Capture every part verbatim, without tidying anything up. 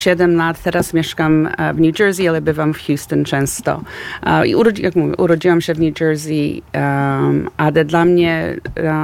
siedem lat, teraz mieszkam w New Jersey, ale bywam w Houston często. I urodzi, jak mówię, urodziłam się w New Jersey, um, ale dla mnie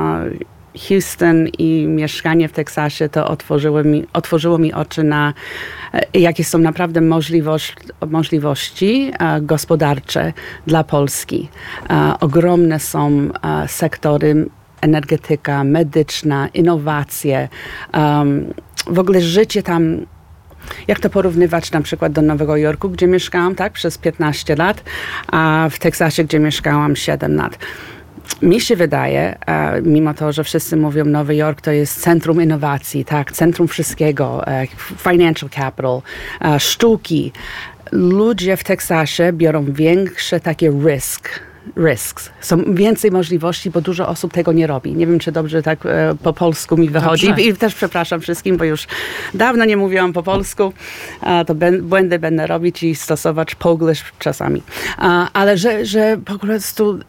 uh, Houston i mieszkanie w Teksasie to otworzyło mi, otworzyło mi oczy na jakie są naprawdę możliwości, możliwości uh, gospodarcze dla Polski. Uh, ogromne są uh, sektory energetyka, medyczna, innowacje. Um, w ogóle życie tam. Jak to porównywać na przykład do Nowego Jorku, gdzie mieszkałam tak, przez piętnaście lat, a w Teksasie, gdzie mieszkałam siedem lat. Mi się wydaje, mimo to, że wszyscy mówią, Nowy Jork to jest centrum innowacji, tak, centrum wszystkiego, financial capital, sztuki. Ludzie w Teksasie biorą większe takie risk. Risks. Są więcej możliwości, bo dużo osób tego nie robi. Nie wiem, czy dobrze tak e, po polsku mi wychodzi. Dobrze. I też przepraszam wszystkim, bo już dawno nie mówiłam po polsku. E, to ben, błędy będę robić i stosować Polish czasami. E, ale że, że po prostu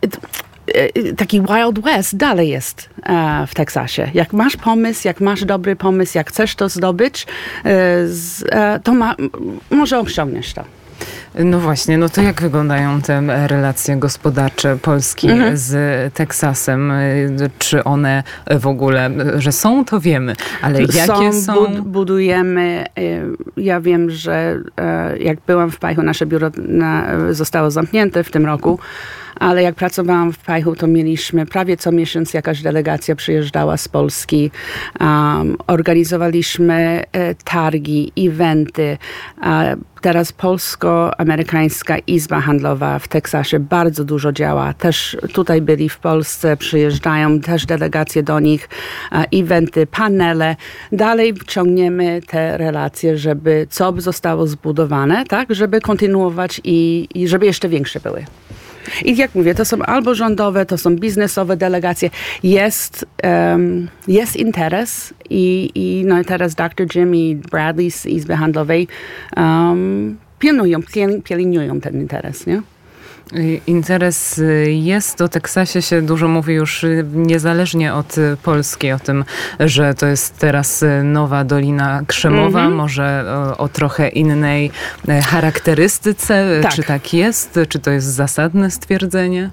e, taki Wild West dalej jest e, w Teksasie. Jak masz pomysł, jak masz dobry pomysł, jak chcesz to zdobyć, e, z, e, to ma, może osiągniesz to. No właśnie, no to jak wyglądają te relacje gospodarcze Polski mhm. z Teksasem? Czy one w ogóle, że są, to wiemy, ale jakie są? są? Budujemy. Ja wiem, że jak byłam w Pajchu, nasze biuro zostało zamknięte w tym roku, ale jak pracowałam w Pajchu, to mieliśmy prawie co miesiąc jakaś delegacja przyjeżdżała z Polski. Um, organizowaliśmy e, targi, eventy. E, teraz Polsko-Amerykańska Izba Handlowa w Teksasie bardzo dużo działa. Też tutaj byli w Polsce, przyjeżdżają też delegacje do nich, e, eventy, panele. Dalej ciągniemy te relacje, żeby co zostało zbudowane, tak, żeby kontynuować i, i żeby jeszcze większe były. I jak mówię, to są albo rządowe, to są biznesowe delegacje. Jest, um, jest interes i, i no teraz doktor Jim i Bradley z Izby Handlowej um, pilnują, pielęgnują ten interes, nie? Interes jest. O Teksasie się dużo mówi już niezależnie od Polski, o tym, że to jest teraz nowa Dolina Krzemowa, mm-hmm. może o, o trochę innej charakterystyce. Tak. Czy tak jest? Czy to jest zasadne stwierdzenie?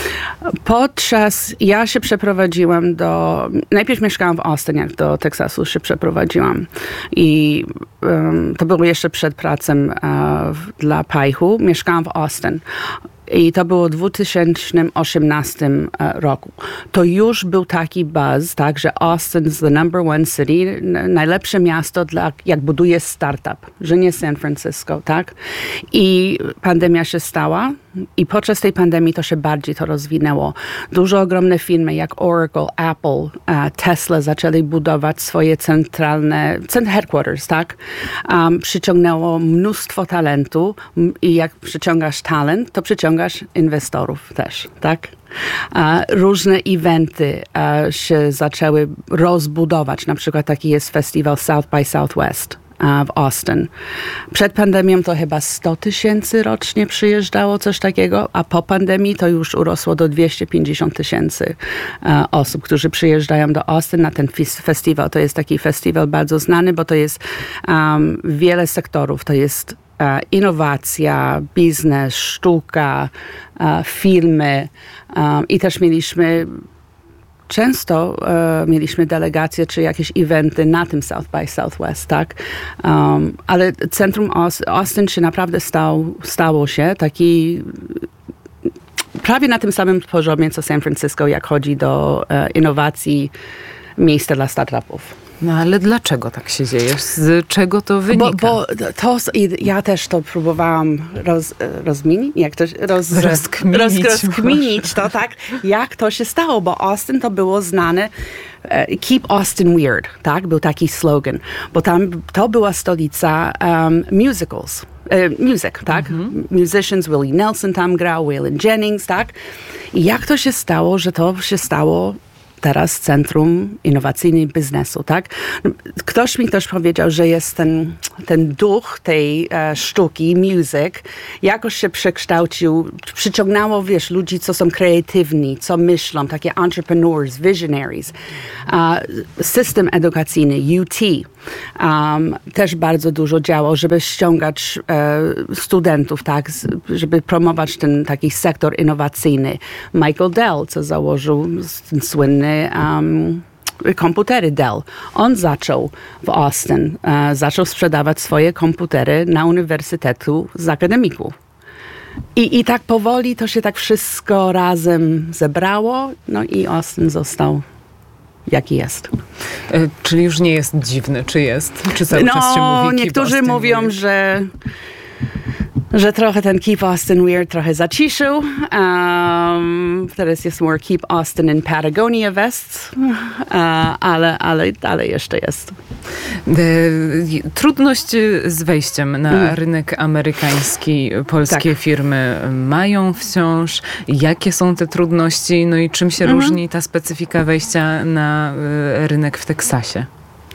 Podczas, ja się przeprowadziłam do, najpierw mieszkałam w Austin, jak do Teksasu się przeprowadziłam i um, to było jeszcze przed pracą uh, dla Pajchu. Mieszkałam w Austin. I to było w dwa tysiące osiemnastym roku. To już był taki buzz, tak, że Austin is the number one city, najlepsze miasto, dla, jak buduje startup, że nie San Francisco, tak? I pandemia się stała i podczas tej pandemii to się bardziej to rozwinęło. Dużo ogromne firmy jak Oracle, Apple, uh, Tesla zaczęli budować swoje centralne, headquarters, tak? Um, przyciągnęło mnóstwo talentu i jak przyciągasz talent, to przyciągasz inwestorów też, tak? Uh, różne eventy uh, się zaczęły rozbudować. Na przykład taki jest festiwal South by Southwest uh, w Austin. Przed pandemią to chyba sto tysięcy rocznie przyjeżdżało, coś takiego, a po pandemii to już urosło do dwieście pięćdziesiąt tysięcy uh, osób, którzy przyjeżdżają do Austin na ten f- festiwal. To jest taki festiwal bardzo znany, bo to jest um, wiele sektorów. To jest innowacja, biznes, sztuka, filmy i też mieliśmy często uh, mieliśmy delegacje czy jakieś eventy na tym South by Southwest, tak? Um, ale centrum Austin się naprawdę stał, stało się taki prawie na tym samym poziomie co San Francisco, jak chodzi do uh, innowacji, miejsca dla startupów. No ale dlaczego tak się dzieje? Z czego to wynika? Bo, bo to, ja też to próbowałam roz, rozminić, jak to roz, rozkminić, roz, rozkminić to, tak? Jak to się stało, bo Austin to było znane Keep Austin Weird, tak? Był taki slogan, bo tam to była stolica um, musicals. Uh, music, tak? Mm-hmm. Musicians, Willie Nelson tam grał, Waylon Jennings, tak? I jak to się stało, że to się stało teraz Centrum Innowacyjnego Biznesu, tak? Ktoś mi też powiedział, że jest ten, ten duch tej e, sztuki, music, jakoś się przekształcił, przyciągnęło, wiesz, ludzi, co są kreatywni, co myślą, takie entrepreneurs, visionaries. Uh, system edukacyjny, U T. um, też bardzo dużo działał, żeby ściągać e, studentów, tak, żeby promować ten taki sektor innowacyjny. Michael Dell, co założył ten słynny um, komputery Dell. On zaczął w Austin, e, zaczął sprzedawać swoje komputery na uniwersytetu z akademików. I, I tak powoli to się tak wszystko razem zebrało, no i Austin został jaki jest. E, czyli już nie jest dziwny, czy jest? Czy cały no, czas się mówi niektórzy mówią, weird? że że trochę ten Keep Austin Weird trochę zaciszył. Um, teraz jest more Keep Austin in Patagonia Vests, uh, ale, ale, ale jeszcze jest. Trudność z wejściem na mm. rynek amerykański polskie tak. firmy mają wciąż. Jakie są te trudności? No i czym się mm. różni ta specyfika wejścia na rynek w Teksasie?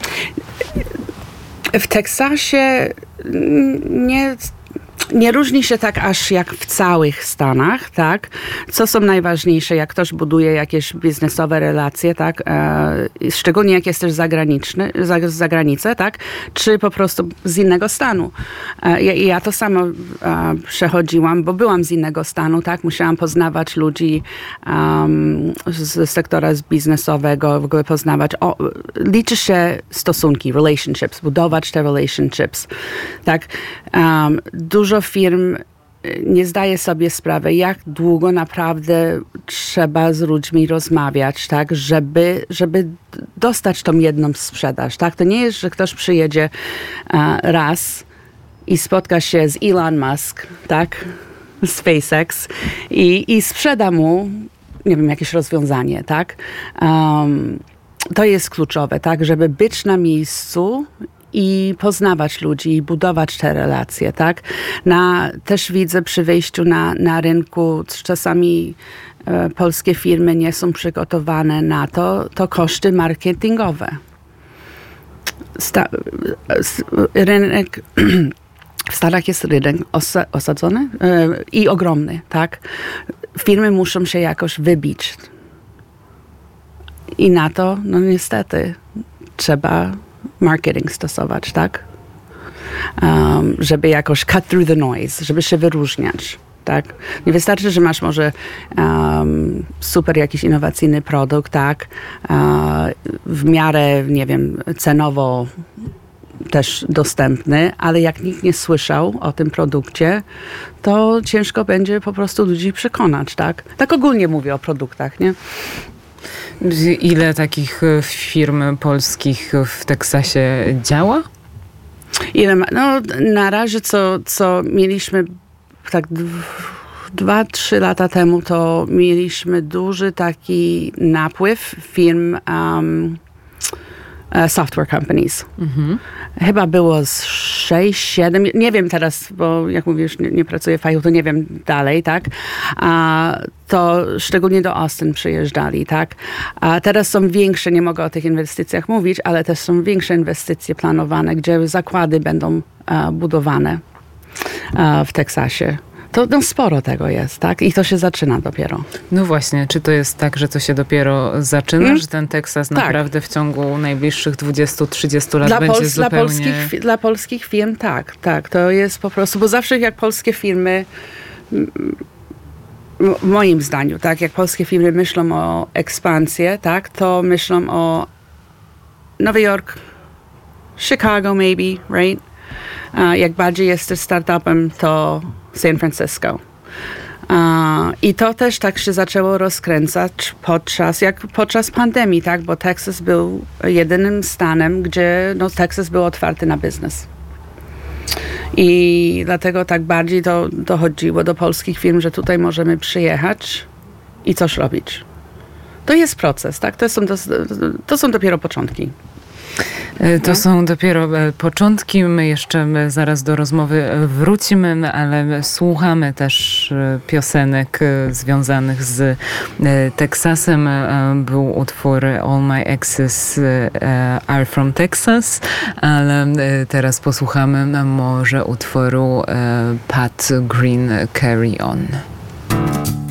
W Teksasie nie... Nie różni się tak aż jak w całych Stanach, tak? Co są najważniejsze, jak ktoś buduje jakieś biznesowe relacje, tak? E, szczególnie jak jesteś zagraniczny, za, z zagranicy, tak? Czy po prostu z innego stanu. E, ja, ja to samo e, przechodziłam, bo byłam z innego stanu, tak? Musiałam poznawać ludzi um, z sektora biznesowego, w ogóle poznawać. O, liczy się stosunki, relationships, budować te relationships, tak? Um, dużo firm nie zdaje sobie sprawy, jak długo naprawdę trzeba z ludźmi rozmawiać, tak, żeby, żeby dostać tą jedną sprzedaż, tak. To nie jest, że ktoś przyjedzie uh, raz i spotka się z Elon Musk, tak, z SpaceX i, i sprzeda mu, nie wiem, jakieś rozwiązanie, tak. Um, to jest kluczowe, tak, żeby być na miejscu i poznawać ludzi, i budować te relacje, tak? Na, też widzę przy wejściu na, na rynku, czasami e, polskie firmy nie są przygotowane na to, to koszty marketingowe. Sta, rynek, w Stanach jest rynek osa, osadzony e, i ogromny, tak? Firmy muszą się jakoś wybić. I na to, no niestety, trzeba marketing stosować, tak? Um, żeby jakoś cut through the noise, żeby się wyróżniać, tak? Nie wystarczy, że masz może um, super jakiś innowacyjny produkt, tak? Uh, w miarę, nie wiem, cenowo też dostępny, ale jak nikt nie słyszał o tym produkcie, to ciężko będzie po prostu ludzi przekonać, tak? Tak ogólnie mówię o produktach, nie? Ile takich firm polskich w Teksasie działa? Ile ma, no na razie co, co mieliśmy tak dwa, trzy lata temu, to mieliśmy duży taki napływ firm um, uh, software companies. Mhm. Chyba było z sześć, siedem, nie wiem teraz, bo jak mówisz, nie, nie pracuję w faju, to nie wiem dalej, tak? A to szczególnie do Austin przyjeżdżali, tak? A teraz są większe, nie mogę o tych inwestycjach mówić, ale też są większe inwestycje planowane, gdzie zakłady będą uh, budowane uh, w Teksasie. To no, sporo tego jest, tak? I to się zaczyna dopiero. No właśnie, czy to jest tak, że to się dopiero zaczyna, hmm? że ten Teksas tak. naprawdę w ciągu najbliższych dwudziestu trzydziestu lat dla będzie Pols- zupełnie... Dla polskich, dla polskich firm tak, tak. To jest po prostu, bo zawsze jak polskie firmy, w moim zdaniu, tak, jak polskie firmy myślą o ekspansji, tak, to myślą o Nowy Jork, Chicago maybe, right? Uh, jak bardziej jesteś startupem, to San Francisco. Uh, I to też tak się zaczęło rozkręcać podczas, jak podczas pandemii, tak? Bo Teksas był jedynym stanem, gdzie no, Teksas był otwarty na biznes. I dlatego tak bardziej to dochodziło do polskich firm, że tutaj możemy przyjechać i coś robić. To jest proces, tak? To są, to, to są dopiero początki. To no. są dopiero początki. My jeszcze zaraz do rozmowy wrócimy, ale słuchamy też piosenek związanych z Teksasem. Był utwór All My Exes Are From Texas, ale teraz posłuchamy może utworu Pat Green Carry On.